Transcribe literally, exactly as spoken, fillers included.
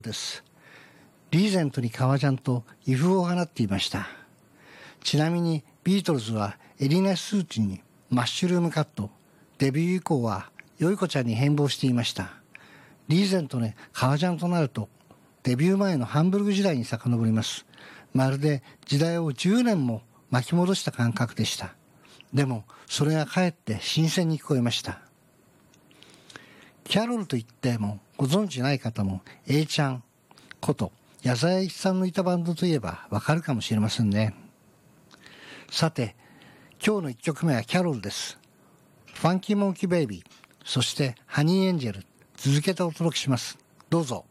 です。リーゼントに革ジャンと威風を放っていました。ちなみにビートルズは襟なしスーツにマッシュルームカット、デビュー以降はよい子ちゃんに変貌していました。リーゼントに革ジャンとなるとデビュー前のハンブルグ時代に遡ります。まるで時代をじゅうねんも巻き戻した感覚でした。でもそれがかえって新鮮に聞こえました。キャロルといってもご存知ない方も A ちゃんこと矢沢永吉さんのいたバンドといえばわかるかもしれませんね。さて今日のいっきょくめはキャロルです。ファンキーモンキーベイビー、そしてハニーエンジェル、続けてお届けします。どうぞ。